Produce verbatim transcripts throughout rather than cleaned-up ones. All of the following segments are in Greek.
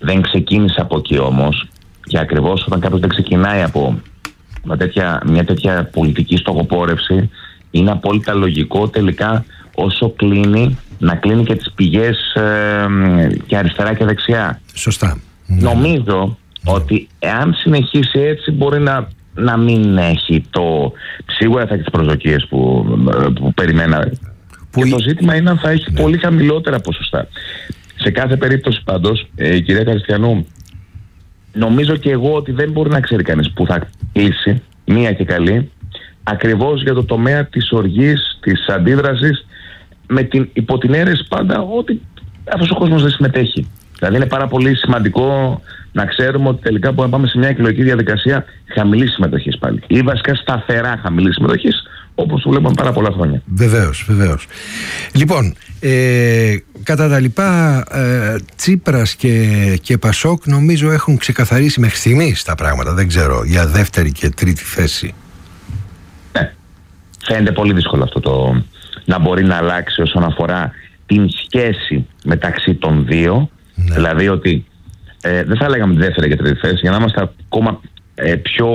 Δεν ξεκίνησε από εκεί όμως, και ακριβώς όταν κάποιος δεν ξεκινάει από μια τέτοια, μια τέτοια πολιτική στοχοπόρευση, είναι απόλυτα λογικό τελικά όσο κλείνει να κλείνει και τις πηγές ε, και αριστερά και δεξιά. Σωστά. Νομίζω ναι. ότι εάν συνεχίσει έτσι μπορεί να, να μην έχει το... Σίγουρα θα έχει τις προσδοκίες που, που περιμέναμε. Που... Και το ζήτημα είναι αν θα έχει ναι. πολύ χαμηλότερα ποσοστά. Σε κάθε περίπτωση πάντως, ε, κυρία Καριστιανού, νομίζω και εγώ ότι δεν μπορεί να ξέρει κανείς που θα κλείσει μία και καλή, ακριβώς για το τομέα της οργής, της αντίδρασης, με την, υπό την αίρεση πάντα ότι αυτός ο κόσμος δεν συμμετέχει. Δηλαδή είναι πάρα πολύ σημαντικό να ξέρουμε ότι τελικά μπορούμε να πάμε σε μια εκλογική διαδικασία χαμηλής συμμετοχής πάλι. Ή βασικά σταθερά χαμηλής συμμετοχής, όπως το βλέπουμε πάρα πολλά χρόνια. Βεβαίως, βεβαίως. Λοιπόν, ε, κατά τα λοιπά, ε, Τσίπρας και, και Πασόκ νομίζω έχουν ξεκαθαρίσει μέχρι στιγμής τα πράγματα. Δεν ξέρω, για δεύτερη και τρίτη θέση. Ναι. Φαίνεται πολύ δύσκολο αυτό το να μπορεί να αλλάξει όσον αφορά την σχέση μεταξύ των δύο. Ναι. Δηλαδή ότι ε, δεν θα λέγαμε δεύτερη και τρίτη θέση, για να είμαστε ακόμα ε, πιο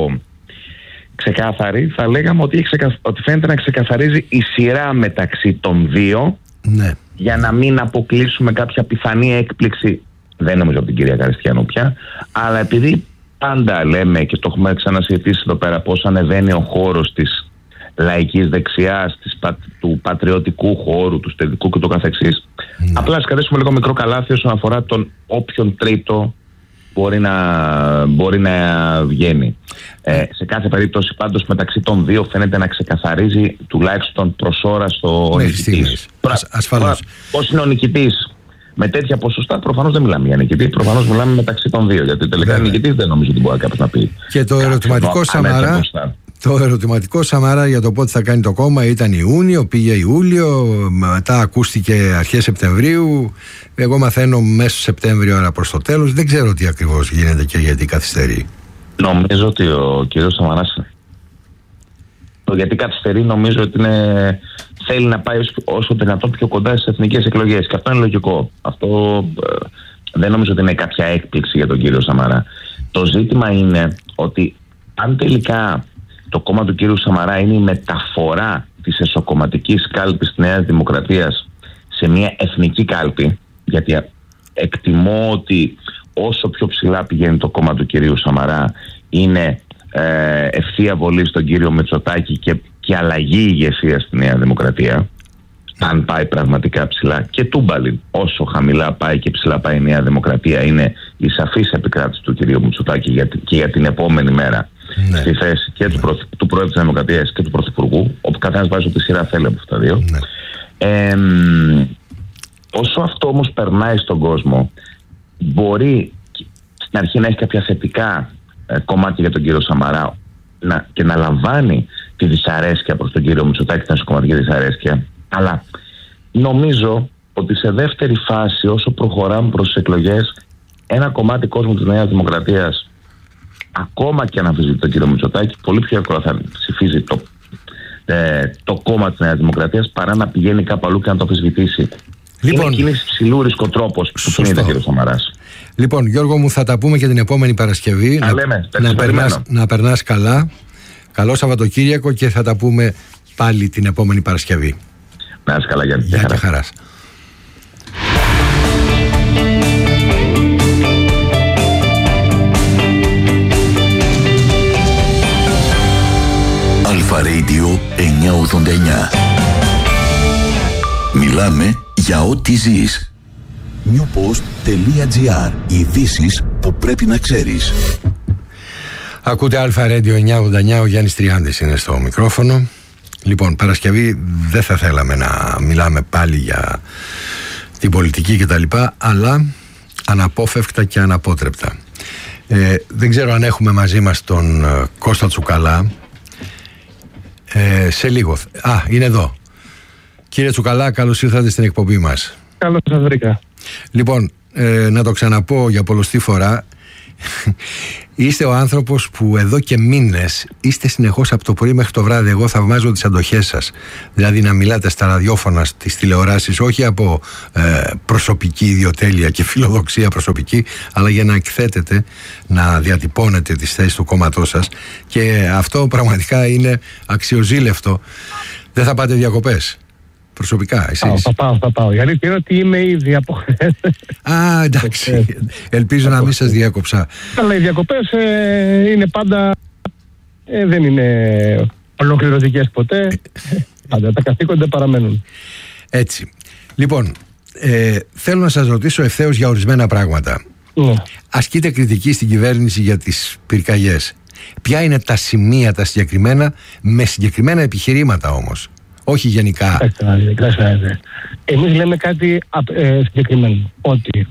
ξεκάθαροι, θα λέγαμε ότι, ξεκα... ότι φαίνεται να ξεκαθαρίζει η σειρά μεταξύ των δύο. Ναι. Για να μην αποκλείσουμε κάποια πιθανή έκπληξη, δεν νομίζω από την κυρία Καριστιανού πια, αλλά επειδή πάντα λέμε και το έχουμε ξανασυζητήσει εδώ πέρα πώς ανεβαίνει ο χώρος της λαϊκής δεξιάς, της, του πατριωτικού χώρου, του στεδικού και το καθεξής. Mm. Απλά ας κρατήσουμε λίγο μικρό καλάθι όσον αφορά τον όποιον τρίτο μπορεί να, μπορεί να βγαίνει. Ε, σε κάθε περίπτωση πάντως μεταξύ των δύο φαίνεται να ξεκαθαρίζει τουλάχιστον προς ώρα στο ναι, νικητής. Ασφαλώς. Πώς είναι ο νικητής με τέτοια ποσοστά, προφανώς δεν μιλάμε για νικητή, προφανώς μιλάμε μεταξύ των δύο. Γιατί τελικά νικητής δεν νομίζω ότι μπορεί κάποιος να πει. Και το ερωτηματικό Σαμαρά. Το ερωτηματικό Σαμαρά για το πότε θα κάνει το κόμμα ήταν Ιούνιο, πήγε Ιούλιο, μετά ακούστηκε αρχές Σεπτεμβρίου. Εγώ μαθαίνω μέσα Σεπτέμβριο, άρα προς το τέλος. Δεν ξέρω τι ακριβώς γίνεται και γιατί καθυστερεί. Νομίζω ότι ο κύριος Σαμαράς, το γιατί καθυστερεί, νομίζω ότι είναι, θέλει να πάει όσο δυνατόν πιο κοντά στις εθνικές εκλογές. Και αυτό είναι λογικό. Αυτό ε, δεν νομίζω ότι είναι κάποια έκπληξη για τον κύριο Σαμαρά. Το ζήτημα είναι ότι αν τελικά το κόμμα του κύριου Σαμαρά είναι η μεταφορά της εσωκομματικής κάλπης της Νέας Δημοκρατίας σε μια εθνική κάλπη, γιατί εκτιμώ ότι όσο πιο ψηλά πηγαίνει το κόμμα του κυρίου Σαμαρά είναι ε, ευθεία βολή στον κύριο Μητσοτάκη και, και αλλαγή ηγεσία στη Νέα Δημοκρατία, αν πάει πραγματικά ψηλά, και τούμπαλιν όσο χαμηλά πάει και ψηλά πάει η Νέα Δημοκρατία, είναι η σαφής επικράτηση του κυρίου Μητσοτάκη για, και για την επόμενη μέρα. Ναι. Στη θέση και του, πρωθ, του Πρόεδρου της Δημοκρατίας και του Πρωθυπουργού, όπου καθένας βάζει ό,τι σειρά θέλει από αυτά τα δύο. Ναι. Ε, όσο αυτό όμως περνάει στον κόσμο, μπορεί στην αρχή να έχει κάποια θετικά ε, κομμάτια για τον κύριο Σαμαρά να, και να λαμβάνει τη δυσαρέσκεια προς τον κύριο Μητσοτάκη, την εσωκομματική δυσαρέσκεια, αλλά νομίζω ότι σε δεύτερη φάση, όσο προχωράμε προς τις εκλογές, ένα κομμάτι κόσμου της Νέας Δημοκρατίας, ακόμα και αν αμφισβητεί τον κύριο Μητσοτάκη, πολύ πιο εύκολα θα ψηφίζει το, ε, το κόμμα της Νέας Δημοκρατίας παρά να πηγαίνει κάπου αλλού και να το αμφισβητήσει. Λοιπόν, είναι κίνηση ψηλού ρισκοτρόπος που κινείται ο κύριος Σαμαράς. Λοιπόν, Γιώργο μου, θα τα πούμε και την επόμενη Παρασκευή. Να, λέμε, να, περνάς, να περνάς καλά. Καλό Σαββατοκύριακο και θα τα πούμε πάλι την επόμενη Παρασκευή. Να είσαι καλά, Γιάννη. Γεια και χαράς. Αλφα Radio εννιακόσια ογδόντα εννιά. Μιλάμε για ό,τι ζεις. newpost.gr. Ειδήσεις που πρέπει να ξέρεις. Ακούτε Αλφα Radio εννιακόσια ογδόντα εννιά. Ο Γιάννης Τριάντης είναι στο μικρόφωνο. Λοιπόν, Παρασκευή δεν θα θέλαμε να μιλάμε πάλι για την πολιτική κτλ, αλλά αναπόφευκτα και αναπότρεπτα. Ε, δεν ξέρω αν έχουμε μαζί μας τον Κώστα Τσουκαλά. Ε, σε λίγο. Α, είναι εδώ. Κύριε Τσουκαλά, καλώς ήρθατε στην εκπομπή μας. Καλώς σας βρήκα. Λοιπόν, ε, να το ξαναπώ για πολλοστή φορά. Είστε ο άνθρωπος που εδώ και μήνες είστε συνεχώς από το πρωί μέχρι το βράδυ. Εγώ θαυμάζω τις αντοχές σας. Δηλαδή να μιλάτε στα ραδιόφωνα, στις τηλεοράσεις, όχι από ε, προσωπική ιδιοτέλεια και φιλοδοξία προσωπική, αλλά για να εκθέτετε, να διατυπώνετε τις θέσεις του κόμματός σας. Και αυτό πραγματικά είναι αξιοζήλευτο. Δεν θα πάτε διακοπές? Προσωπικά, εσείς? Πάω, θα πάω, θα πάω. Η αλήθεια είναι ότι είμαι ήδη από χθες. Α, εντάξει. Ελπίζω να μην σας διάκοψα. Αλλά οι διακοπές ε, είναι πάντα... Ε, δεν είναι ολοκληρωτικές ποτέ. Πάντα τα καθήκοντα παραμένουν. Έτσι. Λοιπόν, ε, θέλω να σας ρωτήσω ευθέως για ορισμένα πράγματα. Ναι. Ασκείτε κριτική στην κυβέρνηση για τις πυρκαγιές. Ποια είναι τα σημεία τα συγκεκριμένα, με συγκεκριμένα επιχειρήματα όμως? Όχι γενικά. Εμείς λέμε κάτι ε, συγκεκριμένο. Ότι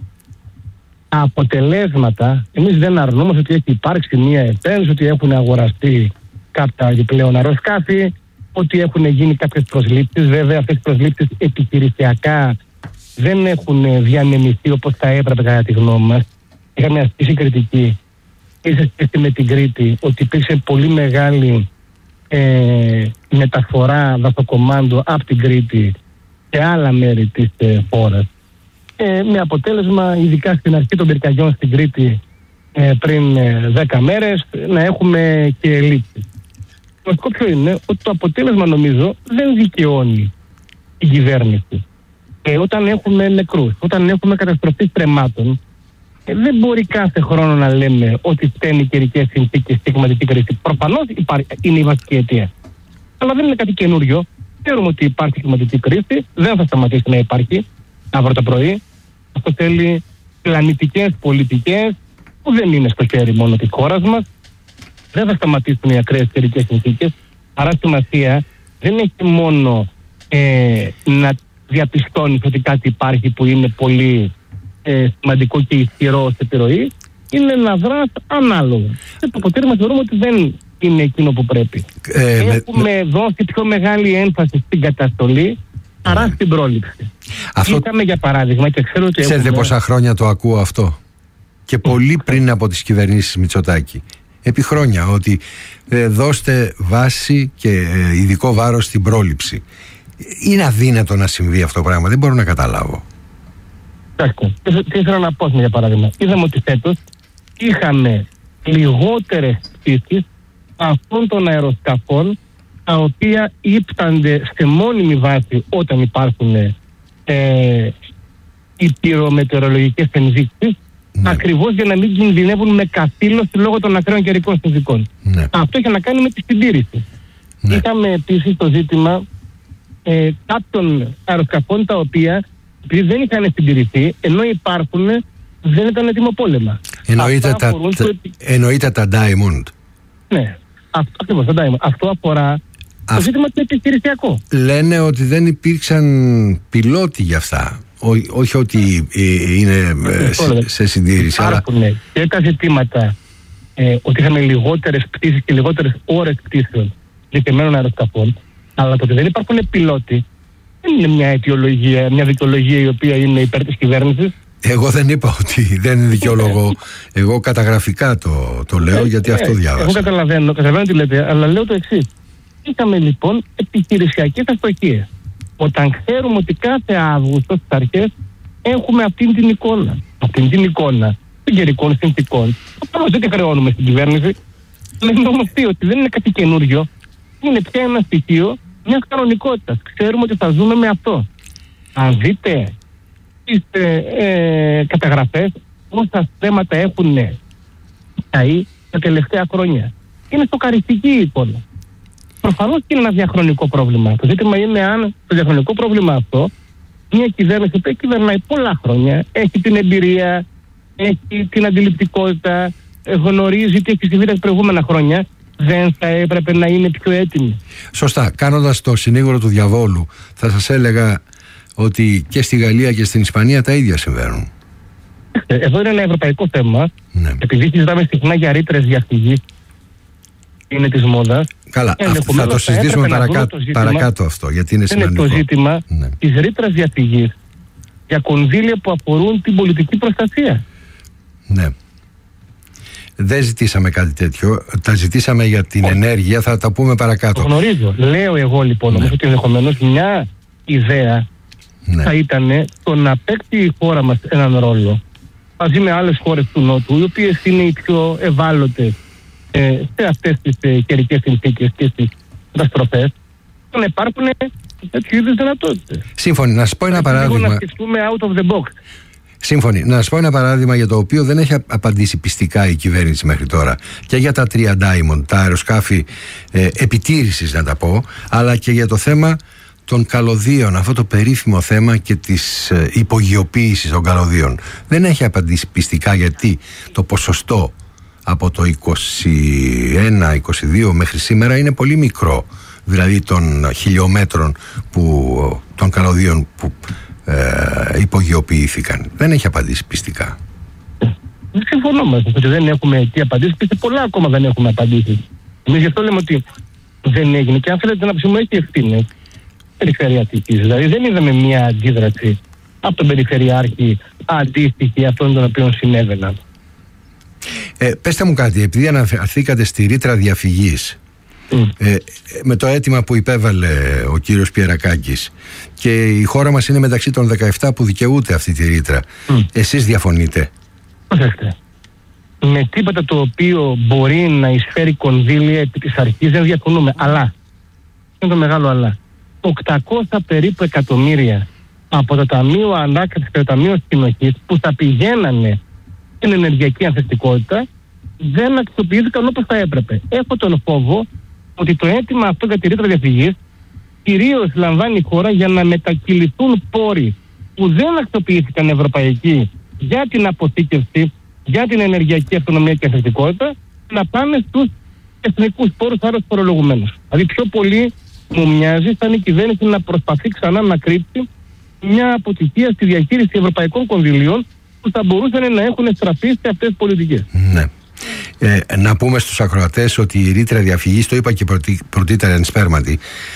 τα αποτελέσματα, εμείς δεν αρνούμαστε ότι έχει υπάρξει μια επένδυση, ότι έχουν αγοραστεί κάποια επιπλέον αεροσκάφη, ότι έχουν γίνει κάποιες προσλήψεις. Βέβαια, αυτές οι προσλήψεις επιχειρησιακά δεν έχουν διανεμηθεί όπως θα έπρεπε, κατά τη γνώμη μας. Είχαμε ασκήσει κριτική σε σχέση με την Κρήτη, ότι υπήρξε πολύ μεγάλη Ε, μεταφορά δασοκομάντου από την Κρήτη σε άλλα μέρη της ε, χώρας, ε, με αποτέλεσμα, ειδικά στην αρχή των πυρκαγιών στην Κρήτη ε, πριν ε, δέκα μέρες, να έχουμε και ελλείψεις. Το βασικό ποιο είναι? Ότι το αποτέλεσμα, νομίζω, δεν δικαιώνει την κυβέρνηση. Ε, όταν έχουμε νεκρούς, όταν έχουμε καταστροφή στρεμμάτων, Ε, δεν μπορεί κάθε χρόνο να λέμε ότι φταίνουν οι καιρικές συνθήκες στη κλιματική κρίση. Προφανώς είναι η βασική αιτία. Αλλά δεν είναι κάτι καινούριο. Ξέρουμε ότι υπάρχει κλιματική κρίση, δεν θα σταματήσει να υπάρχει αύριο το πρωί. Αυτό θέλει πλανητικές πολιτικές που δεν είναι στο χέρι μόνο της χώρας μας. Δεν θα σταματήσουν οι ακραίες καιρικές συνθήκες. Άρα σημασία δεν έχει μόνο ε, να διαπιστώνεις ότι κάτι υπάρχει που είναι πολύ Ε, σημαντικό και ισχυρό σε επιρροή, είναι να δράς ανάλογα. Και το αποτέλεσμα θεωρούμε ότι δεν είναι εκείνο που πρέπει. Ε, Έχουμε με... δώσει πιο μεγάλη έμφαση στην καταστολή παρά στην πρόληψη. Αυτό... Είχαμε για παράδειγμα, και ξέρω ότι Ξέρετε έχουμε... πόσα χρόνια το ακούω αυτό? Και πολύ πριν από τις κυβερνήσεις Μητσοτάκη. Επί χρόνια, ότι ε, δώστε βάση και ε, ειδικό βάρος στην πρόληψη. Είναι αδύνατο να συμβεί αυτό το πράγμα? Δεν μπορώ να καταλάβω. Τι ήθελα να πω, για παράδειγμα. Είδαμε ότι φέτος είχαμε λιγότερες πτήσεις αυτών των αεροσκαφών, τα οποία ύπτανται σε μόνιμη βάση όταν υπάρχουν ε, οι πυρομετεωρολογικές ενδείξεις, ναι. Ακριβώς για να μην κινδυνεύουν με καθήλωση λόγω των ακραίων καιρικών συνθήκων. Ναι. Αυτό είχε να κάνει με τη συντήρηση. Ναι. Είχαμε επίσης το ζήτημα ε, κάποιων αεροσκαφών τα οποία, επειδή δεν είχαν συντηρηθεί, ενώ υπάρχουν, δεν ήταν έτοιμο πόλεμα. Εννοείται τα, τα, το... εννοείται τα Diamond. Ναι, αυτό, ακριβώς, τα Diamond. Αυτό αφορά Α... το ζήτημα του επιχειρησιακού. Λένε ότι δεν υπήρξαν πιλότοι για αυτά. Ό, όχι ότι ε, είναι ε, σε, σε συντήρηση. Υπάρχουν αλλά... και τα ζητήματα ε, ότι είχαμε λιγότερες πτήσεις και λιγότερες ώρες πτήσεων συγκεκριμένων αεροσκαφών, αλλά το ότι δεν υπάρχουν πιλότοι δεν είναι μια αιτιολογία, μια δικαιολογία η οποία είναι υπέρ της κυβέρνησης. Εγώ δεν είπα ότι δεν είναι δικαιολογό. Εγώ καταγραφικά το, το λέω, ε, γιατί ε, αυτό διάβασα. Εγώ καταλαβαίνω, καταλαβαίνω τι λέτε, αλλά λέω το εξής. Είχαμε λοιπόν επιχειρησιακές αστοχίες. Όταν ξέρουμε ότι κάθε Αύγουστο στις αρχές έχουμε αυτήν την εικόνα. Αυτήν την εικόνα των καιρικών συνθηκών. Απλώς δεν τη χρεώνουμε στην κυβέρνηση. Λέμε όμως ότι δεν είναι κάτι καινούριο. Είναι πια ένα στοιχείο μιας κανονικότητας. Ξέρουμε ότι θα ζούμε με αυτό. Αν δείτε τις ε, ε, καταγραφές, όσα θέματα έχουν καεί τα τελευταία χρόνια. Είναι σοκαριστική η εικόνα. Προφανώς και είναι ένα διαχρονικό πρόβλημα. Το ζήτημα είναι αν το διαχρονικό πρόβλημα αυτό, μια κυβέρνηση που κυβερνάει πολλά χρόνια, έχει την εμπειρία, έχει την αντιληπτικότητα, γνωρίζει τι έχει συμβεί τα προηγούμενα χρόνια, δεν θα έπρεπε να είναι πιο έτοιμη. Σωστά. Κάνοντας το συνήγορο του διαβόλου, θα σας έλεγα ότι και στη Γαλλία και στην Ισπανία τα ίδια συμβαίνουν. Εδώ είναι ένα ευρωπαϊκό θέμα. Ναι. Επειδή συζητάμε συχνά για ρήτρες διαφυγής, είναι της μόδας. Καλά, αυτό, θα το συζητήσουμε παρακάτω, το παρακάτω αυτό, γιατί είναι σημαντικό. Είναι το ζήτημα ναι. της ρήτρας διαφυγής για κονδύλια που αφορούν την πολιτική προστασία. Ναι. δεν ζητήσαμε κάτι τέτοιο. Τα ζητήσαμε για την Όχι. ενέργεια, θα τα πούμε παρακάτω. Το γνωρίζω. Λέω εγώ λοιπόν ναι. ότι ενδεχομένως μια ιδέα ναι. θα ήταν το να παίξει η χώρα μας έναν ρόλο μαζί με άλλες χώρες του Νότου, οι οποίες είναι οι πιο ευάλωτες ε, σε αυτές τις ε, καιρικές συνθήκες και στις καταστροφές, να υπάρχουν τέτοιου είδους δυνατότητες. Σύμφωνοι. Να σας πω ένα Έχει παράδειγμα. Να σκεφτούμε out of the box. Σύμφωνοι. Να σας πω ένα παράδειγμα για το οποίο δεν έχει απαντήσει πιστικά η κυβέρνηση μέχρι τώρα. Και για τα τρία Diamond, τα αεροσκάφη ε, επιτήρησης να τα πω, αλλά και για το θέμα των καλωδίων, αυτό το περίφημο θέμα και της ε, υπογειοποίησης των καλωδίων. Δεν έχει απαντήσει πιστικά γιατί το ποσοστό από το είκοσι ένα είκοσι δύο μέχρι σήμερα είναι πολύ μικρό. Δηλαδή των χιλιόμετρων που, των καλωδίων που ε, υπογειοποιήθηκαν. Δεν έχει απαντήσει πιστικά. Δεν συμφωνώ μαζί ότι δεν έχουμε εκεί απαντήσει και σε πολλά ακόμα δεν έχουμε απαντήσει. Εμείς γι' αυτό λέμε ότι δεν έγινε και αν θέλετε να ψηφίσουμε έχει ευθύνες περιφερειατικής. Δηλαδή δεν είδαμε μια αντίδραση από τον Περιφερειάρχη αντίστοιχη αυτών των οποίων συνέβαιναν. Ε, πέστε μου κάτι, επειδή αναφερθήκατε στη ρήτρα διαφυγής, mm. ε, με το αίτημα που υπέβαλε ο κύριος Πιερακάκης και η χώρα μας είναι μεταξύ των δεκαεπτά που δικαιούται αυτή τη ρήτρα, mm. εσείς διαφωνείτε? Προσέξτε, με τίποτα το οποίο μπορεί να εισφέρει κονδύλια επί της αρχής δεν διαφωνούμε, αλλά, είναι το μεγάλο αλλά, οκτακόσια περίπου εκατομμύρια από το Ταμείο Ανάκαμψης και το Ταμείο Συνοχής που θα πηγαίνανε στην ενεργειακή ανθεκτικότητα δεν αξιοποιήθηκαν όπως θα έπρεπε. Έχω τον φόβο ότι το αίτημα αυτό για τη ρήτρα διαφυγής κυρίως λαμβάνει η χώρα για να μετακυληθούν πόροι που δεν αξιοποιήθηκαν ευρωπαϊκοί για την αποθήκευση, για την ενεργειακή αυτονομία και ανθεκτικότητα, να πάνε στους εθνικούς πόρους, άρα στους φορολογουμένους. Δηλαδή πιο πολύ μου μοιάζει σαν η κυβέρνηση να προσπαθεί ξανά να κρύψει μια αποτυχία στη διαχείριση ευρωπαϊκών κονδυλίων που θα μπορούσαν να έχουν στραφεί σε αυτές τις πολιτικές. Ναι. Ε, να πούμε στους ακροατές ότι η ρήτρα διαφυγής, το είπα και πρωτη, πρωτήτερα εν σπέρματι,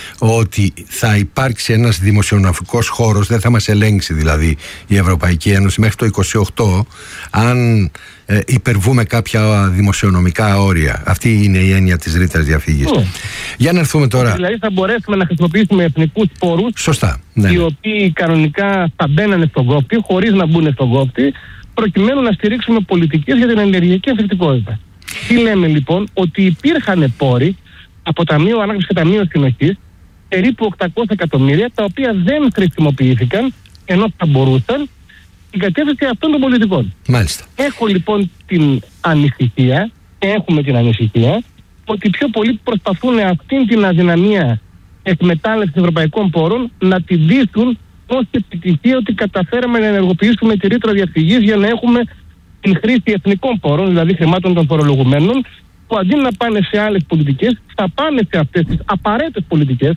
ότι θα υπάρξει ένας δημοσιονομικός χώρος, δεν θα μας ελέγξει δηλαδή η Ευρωπαϊκή Ένωση μέχρι το είκοσι οκτώ αν ε, υπερβούμε κάποια δημοσιονομικά όρια. Αυτή είναι η έννοια της ρήτρας διαφυγής. Mm. Για να έρθουμε τώρα. Δηλαδή θα μπορέσουμε να χρησιμοποιήσουμε εθνικούς πόρους. Σωστά. Ναι, οι ναι. οποίοι κανονικά θα μπαίνανε στον κόπτη, χωρίς να μπουν στον κόπτη, προκειμένου να στηρίξουμε πολιτικές για την ενεργειακή ανθεκτικότητα. Τι λέμε λοιπόν? Ότι υπήρχαν πόροι από Ταμείο Ανάκαμψης και Ταμείο Συνοχής, περίπου οκτακόσια εκατομμύρια, τα οποία δεν χρησιμοποιήθηκαν ενώ θα μπορούσαν στην κατεύθυνση αυτών των πολιτικών. Μάλιστα. Έχω λοιπόν την ανησυχία, και έχουμε την ανησυχία, ότι πιο πολλοί προσπαθούν αυτήν την αδυναμία εκμετάλλευσης ευρωπαϊκών πόρων να την δείσουν ως επιτυχία ότι καταφέραμε να ενεργοποιήσουμε τη ρήτρα διαφυγής για να έχουμε την χρήση εθνικών πόρων, δηλαδή χρημάτων των φορολογουμένων, που αντί να πάνε σε άλλες πολιτικές, θα πάνε σε αυτές τις απαραίτητες πολιτικές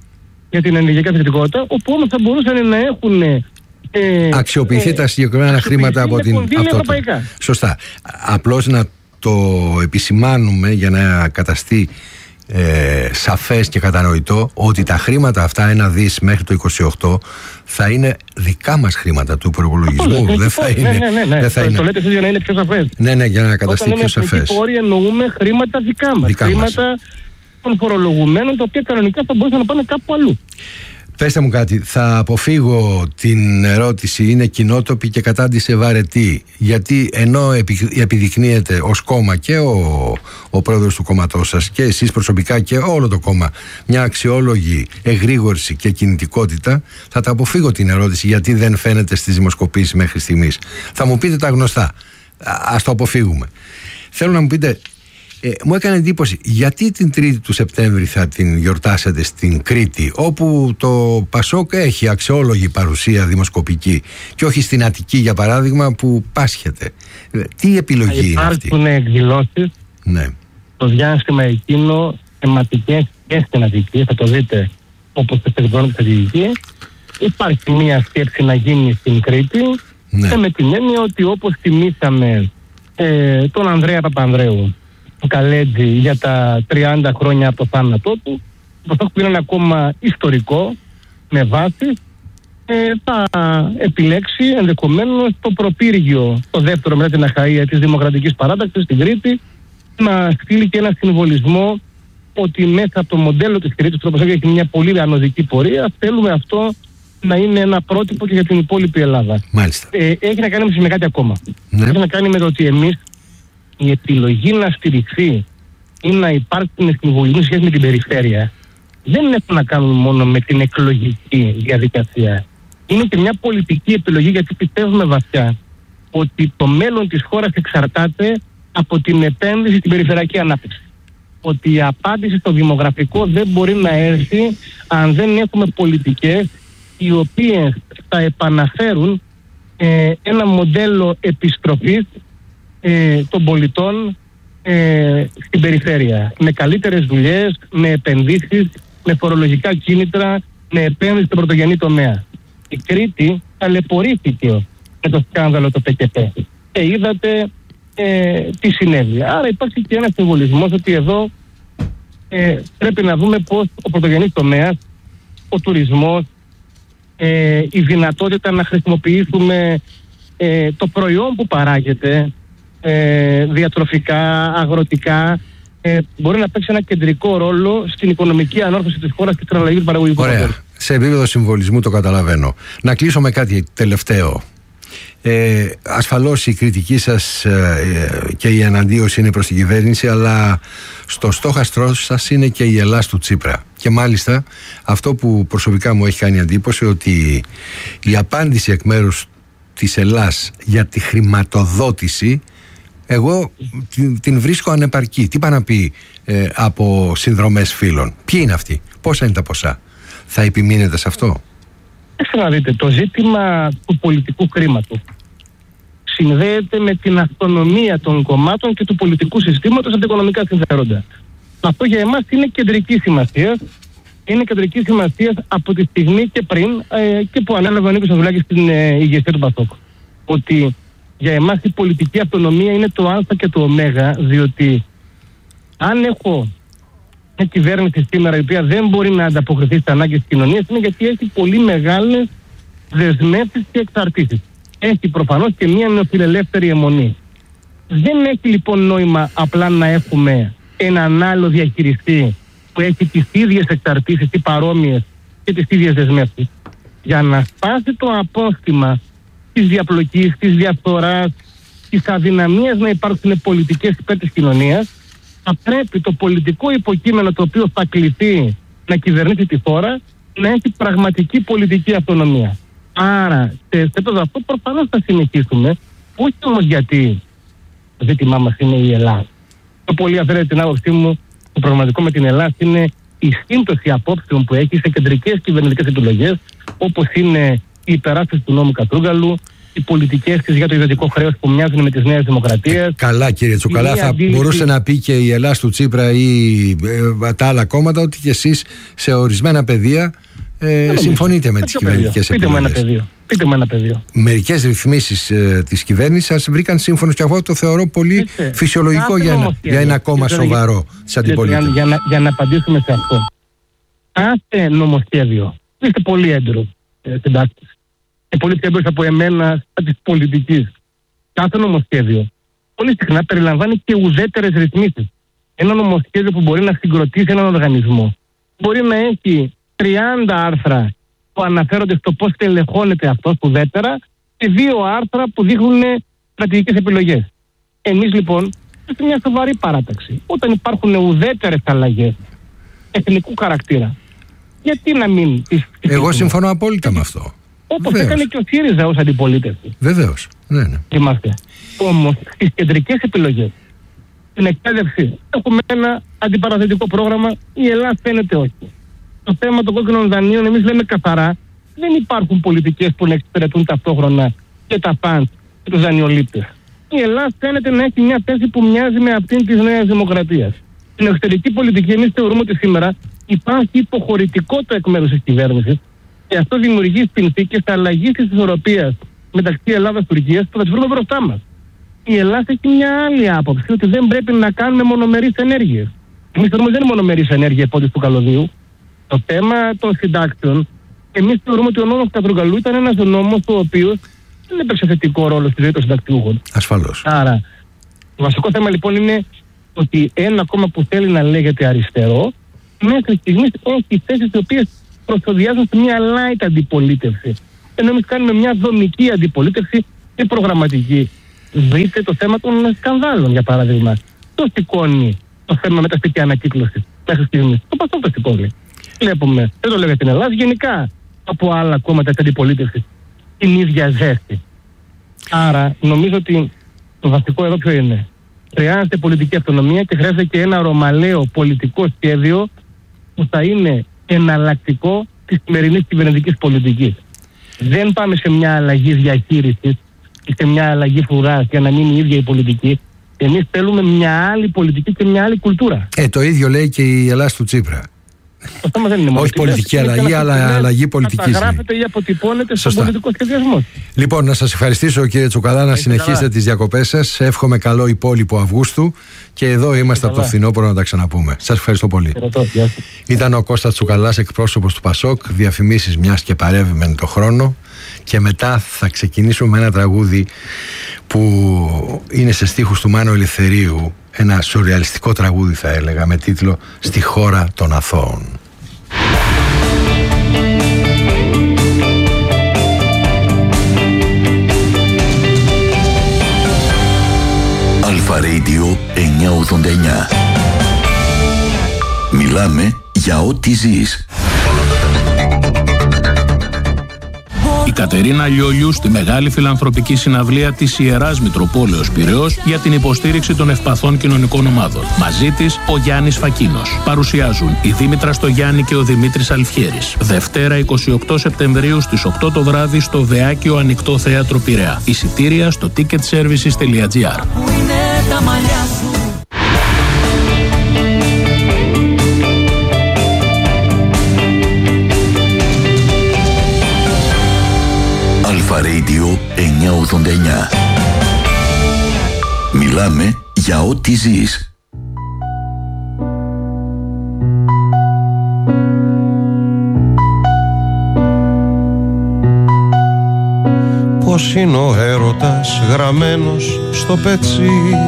για την ενεργειακή ανθεκτικότητα, όπου όμως θα μπορούσαν να έχουν ε, αξιοποιηθεί ε, τα συγκεκριμένα ε, χρήματα από την ευρωπαϊκά. Σωστά. Απλώς να το επισημάνουμε για να καταστεί Ε, σαφές και κατανοητό ότι τα χρήματα αυτά, ένα δις μέχρι το είκοσι οκτώ, θα είναι δικά μας χρήματα του προπολογισμού. Δεν θα είναι. Ναι, ναι, ναι. Δεν θα το, είναι. το λέτε εσείς για να είναι πιο σαφές. Ναι, ναι, για να καταστεί πιο σαφές. Όταν λέμε εννοούμε χρήματα δικά μας. Δικά χρήματα μας. των φορολογουμένων, τα οποία κανονικά θα μπορούσαν να πάνε κάπου αλλού. Πέστε μου κάτι, θα αποφύγω την ερώτηση είναι κοινότοπη και κατάντησε βαρετή, γιατί ενώ επιδεικνύεται ως κόμμα και ο, ο πρόεδρος του κόμματός σας και εσείς προσωπικά και όλο το κόμμα μια αξιόλογη εγρήγορση και κινητικότητα, θα τα αποφύγω την ερώτηση γιατί δεν φαίνεται στις δημοσκοπήσεις μέχρι στιγμής. Θα μου πείτε τα γνωστά, ας το αποφύγουμε. Θέλω να μου πείτε, Ε, μου έκανε εντύπωση γιατί την Τρίτη του Σεπτέμβρη θα την γιορτάσετε στην Κρήτη, όπου το Πασόκ έχει αξιόλογη παρουσία δημοσκοπική, και όχι στην Αττική για παράδειγμα που πάσχεται. Ε, τι επιλογή είναι αυτή? Υπάρχουν εκδηλώσεις ναι. το διάστημα εκείνο θεματικές και στην Αττική, θα το δείτε όπως το περιβάλλον της Αττικής. Υπάρχει μια σκέψη να γίνει στην Κρήτη, ναι. Και με την έννοια ότι όπως τιμήσαμε ε, τον Ανδρέα Παπανδρέου Καλέτζη για τα τριάντα χρόνια από το θάνατό του, το Πασόκ είναι ένα κόμμα ιστορικό, με βάση, ε, θα επιλέξει ενδεχομένως το προπύργιο, το δεύτερο μετά την Αχαΐα της Δημοκρατικής Παράταξης στην Κρήτη, να στείλει και ένα συμβολισμό ότι μέσα από το μοντέλο της Κρήτης, όπως έχει μια πολύ ανωδική πορεία, θέλουμε αυτό να είναι ένα πρότυπο και για την υπόλοιπη Ελλάδα. Μάλιστα. Ε, έχει να κάνει με κάτι ακόμα. Ναι. Έχει να κάνει με το ότι εμείς η επιλογή να στηριχθεί ή να υπάρξουν συμβολισμοί σχέση με την περιφέρεια δεν έχουν να κάνουν μόνο με την εκλογική διαδικασία. Είναι και μια πολιτική επιλογή, γιατί πιστεύουμε βαθιά ότι το μέλλον της χώρας εξαρτάται από την επένδυση στην περιφερειακή ανάπτυξη. Ότι η απάντηση στο δημογραφικό δεν μπορεί να έρθει αν δεν έχουμε πολιτικές οι οποίες θα επαναφέρουν ε, ένα μοντέλο επιστροφής ε, των πολιτών ε, στην περιφέρεια. Με καλύτερες δουλειές, με επενδύσεις, με φορολογικά κίνητρα, με επένδυση στον πρωτογενή τομέα. Η Κρήτη ταλαιπωρήθηκε με το σκάνδαλο το ΠΚΠ. Και είδατε ε, τι συνέβη. Άρα υπάρχει και ένας συμβολισμός ότι εδώ ε, πρέπει να δούμε πώς ο πρωτογενής τομέας, ο τουρισμός, ε, η δυνατότητα να χρησιμοποιήσουμε ε, το προϊόν που παράγεται, ε, διατροφικά, αγροτικά, ε, μπορεί να παίξει ένα κεντρικό ρόλο στην οικονομική ανόρθωση της χώρας και στην αλλαγή του παραγωγικού. Ωραία. Σε επίπεδο συμβολισμού το καταλαβαίνω. Να κλείσω με κάτι τελευταίο. Ε, ασφαλώς η κριτική σας ε, και η εναντίωση είναι προς την κυβέρνηση, αλλά στο στόχαστρό σας είναι και η Ελλάς του Τσίπρα. Και μάλιστα αυτό που προσωπικά μου έχει κάνει εντύπωση, ότι η απάντηση εκ μέρους της Ελλάς για τη χρηματοδότηση, εγώ την, την βρίσκω ανεπαρκή. Τι πάει να πει ε, από συνδρομές φίλων? Ποιοι είναι αυτοί? Πόσα είναι τα ποσά? Θα επιμείνετε σε αυτό? Θέλω να δείτε, το ζήτημα του πολιτικού χρήματος συνδέεται με την αυτονομία των κομμάτων και του πολιτικού συστήματος από τα οικονομικά συμφέροντα. Αυτό για εμάς είναι κεντρική σημασία. Είναι κεντρική σημασία από τη στιγμή και πριν ε, και που ανέλαβε ο Νίκος Ανδρουλάκης στην ε, ηγεσία του ΠΑΣΟΚ. Ότι για εμάς η πολιτική αυτονομία είναι το α και το ω, διότι αν έχω μια κυβέρνηση σήμερα η οποία δεν μπορεί να ανταποκριθεί στις ανάγκες της κοινωνίας, είναι γιατί έχει πολύ μεγάλες δεσμεύσεις και εξαρτήσεις. Έχει προφανώς και μια νεοφιλελεύθερη αιμονή. Δεν έχει λοιπόν νόημα απλά να έχουμε έναν άλλο διαχειριστή που έχει τις ίδιες εξαρτήσεις ή παρόμοιες και τις ίδιες δεσμεύσεις. Για να σπάσει το απόστημα της διαπλοκής, της διαφθοράς, της αδυναμίας να υπάρξουν πολιτικές υπέρ της κοινωνίας, θα πρέπει το πολιτικό υποκείμενο το οποίο θα κληθεί να κυβερνήσει τη χώρα να έχει πραγματική πολιτική αυτονομία. Άρα, σε επίπεδο αυτό προφανώς θα συνεχίσουμε, όχι όμως γιατί το ζήτημά μας είναι η Ελλάδα. Το πολύ αφαίρεται την άποψή μου, το πραγματικό με την Ελλάδα είναι η σύμπτωση απόψεων που έχει σε κεντρικές κυβερνητικές επιλογές, όπως είναι η υπεράσπιση του νόμου Κατρούγκαλου, οι πολιτικές της για το ιδιωτικό χρέος που μοιάζουν με τις νέες δημοκρατίες. Καλά, κύριε Τσουκαλά, θα αντίληψη... μπορούσε να πει και η Ελλάς του Τσίπρα ή ε, τα άλλα κόμματα ότι και εσείς σε ορισμένα πεδία ε, συμφωνείτε με τις κυβερνητικές επιλογές. Πείτε μου ένα πεδίο. Πείτε μου ένα πεδίο. Μερικές ρυθμίσεις ε, της κυβέρνησης σας βρήκαν σύμφωνος και αυτό το θεωρώ πολύ Είστε. φυσιολογικό για ένα, για ένα κόμμα Είστε. σοβαρό της αντιπολίτευσης. Για, για, για να απαντήσουμε σε αυτό. Κάθε νομοσχέδιο, είστε πολύ έντρος ε, συντάκτης και πολύ έμπειρος από εμένα της πολιτικής. Κάθε νομοσχέδιο πολύ συχνά περιλαμβάνει και ουδέτερες ρυθμίσεις. Ένα νομοσχέδιο που μπορεί να συγκροτήσει έναν οργανισμό μπορεί να έχει τριάντα άρθρα που αναφέρονται στο πώς τελεχώνεται αυτός ουδέτερα και δύο άρθρα που δείχνουν στρατηγικές επιλογές. Εμείς λοιπόν είμαστε μια σοβαρή παράταξη. Όταν υπάρχουν ουδέτερες αλλαγές εθνικού χαρακτήρα, γιατί να μην τις... Εγώ συμφωνώ απόλυτα με αυτό. Όπως έκανε και ο ΣΥΡΙΖΑ ως αντιπολίτευση. Βεβαίως. Ναι, ναι. Είμαστε. Όμως στις κεντρικές επιλογές, στην εκπαίδευση, έχουμε ένα αντιπαραθετικό πρόγραμμα, η Ελλάδα φαίνεται όχι. Το θέμα των κόκκινων δανείων, εμείς λέμε καθαρά, δεν υπάρχουν πολιτικές που να εξυπηρετούν ταυτόχρονα και τα φαντ και τους δανειολήπτες. Η Ελλάδα φαίνεται να έχει μια θέση που μοιάζει με αυτήν της Νέας Δημοκρατίας. Στην εξωτερική πολιτική, εμείς θεωρούμε ότι σήμερα υπάρχει υποχωρητικότητα εκ μέρους της κυβέρνησης και αυτό δημιουργεί συνθήκες αλλαγής της ισορροπίας μεταξύ Ελλάδας και Τουρκίας που θα τις βρούμε μπροστά μας. Η Ελλάδα έχει μια άλλη άποψη, ότι δεν πρέπει να κάνουμε μονομερείς ενέργειες. Εμείς θεωρούμε ότι δεν είναι μονομερείς ενέργεια υπότιτλοι του καλωδίου. Το θέμα των συντάξεων Εμείς θεωρούμε ότι ο νόμος Κατρούγκαλου ήταν ένας νόμος ο οποίος δεν έπαιξε θετικό ρόλο στη ζωή των συνταξιούχων. Ασφαλώς. Άρα, το βασικό θέμα λοιπόν είναι ότι ένα κόμμα που θέλει να λέγεται αριστερό, μέχρι στιγμής έχει θέσεις οι οποίες προσωδιάζουν σε μια light αντιπολίτευση. Ενώ εμείς κάνουμε μια δομική αντιπολίτευση και προγραμματική. Δείτε το θέμα των σκανδάλων, για παράδειγμα. Το σηκώνει το θέμα με τα στοιχεία ανακύκλωση μέχρι στιγμής. Το Πασόκ το σηκώνει. Βλέπουμε, δεν το λέω για την Ελλάδα, γενικά από άλλα κόμματα της αντιπολίτευσης την ίδια ζέστη. Άρα νομίζω ότι το βασικό εδώ ποιο είναι? Χρειάζεται πολιτική αυτονομία και χρειάζεται και ένα ρωμαλαίο πολιτικό σχέδιο που θα είναι εναλλακτικό της σημερινής κυβερνητικής πολιτικής. Δεν πάμε σε μια αλλαγή διαχείρισης και σε μια αλλαγή φουράς για να μείνει η ίδια η πολιτική. Εμείς θέλουμε μια άλλη πολιτική και μια άλλη κουλτούρα. Ε, το ίδιο λέει και η Ελλάδα του Τσίπρα. Το θέμα δεν είναι μόνο όχι πολιτική αλλαγή, αλλά αλλαγή πολιτικής. Καταγράφεται ή αποτυπώνεται στον πολιτικό σχεδιασμό. Λοιπόν, να σας ευχαριστήσω κύριε Τσουκαλά, να συνεχίσετε τις διακοπές σας. Εύχομαι καλό υπόλοιπο Αυγούστου και εδώ είμαστε από το φθινόπωρο να τα ξαναπούμε. Σας ευχαριστώ πολύ. Ήταν ο Κώστας Τσουκαλάς, εκπρόσωπος του Πασόκ, διαφημίσεις μιας και παρεύει το χρόνο. Και μετά θα ξεκινήσουμε με ένα τραγούδι που είναι σε στίχους του Μάνου Ελευθερίου, ένα σουρεαλιστικό τραγούδι θα έλεγα, με τίτλο «Στη χώρα των αθώων». Αλφα Radio εννιακόσια ογδόντα εννιά. Μιλάμε για ό,τι ζεις. Η Κατερίνα Λιόλιου στη μεγάλη φιλανθρωπική συναυλία της Ιεράς Μητροπόλεως Πειραιώς για την υποστήριξη των ευπαθών κοινωνικών ομάδων. Μαζί της ο Γιάννης Φακίνος. Παρουσιάζουν η Δήμητρα Στογιάννη και ο Δημήτρης Αλφιέρης. Δευτέρα εικοστή ογδόη Σεπτεμβρίου στις οκτώ το βράδυ στο Δεάκιο Ανοιχτό Θέατρο Πειραιά. Εισιτήρια στο ticket services τελεία gr. Αλφα Radio εννιακόσια ογδόντα εννιά. Μιλάμε για ό,τι ζεις. Πώς είναι ο έρωτας γραμμένος στο πετσί